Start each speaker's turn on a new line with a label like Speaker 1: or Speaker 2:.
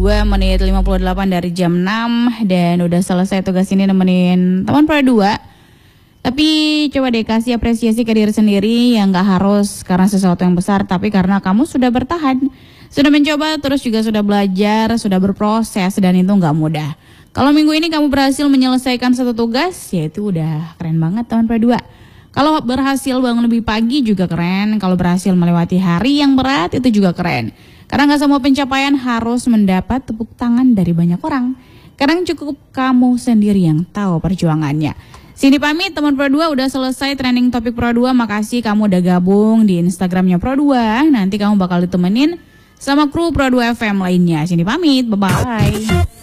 Speaker 1: 2 menit 58 dari jam 6 dan udah selesai tugas ini nemenin teman Pro 2. Tapi coba deh kasih apresiasi ke diri sendiri yang gak harus karena sesuatu yang besar, tapi karena kamu sudah bertahan, sudah mencoba, terus juga sudah belajar, sudah berproses, dan itu gak mudah. Kalau minggu ini kamu berhasil menyelesaikan satu tugas, ya itu udah keren banget teman Pro 2. Kalau berhasil bangun lebih pagi juga keren, kalau berhasil melewati hari yang berat itu juga keren. Karena gak semua pencapaian harus mendapat tepuk tangan dari banyak orang. Kadang cukup kamu sendiri yang tahu perjuangannya. Sini pamit teman Pro 2, udah selesai trending topik Pro 2. Makasih kamu udah gabung di Instagramnya Pro 2. Nanti kamu bakal ditemenin sama kru Pro 2 FM lainnya. Sini pamit, bye-bye.